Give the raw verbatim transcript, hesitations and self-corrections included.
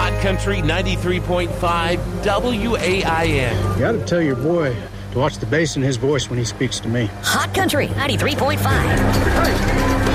Hot Country ninety-three point five W A I N. You got to tell your boy to watch the bass in his voice when he speaks to me. Hot Country ninety-three point five.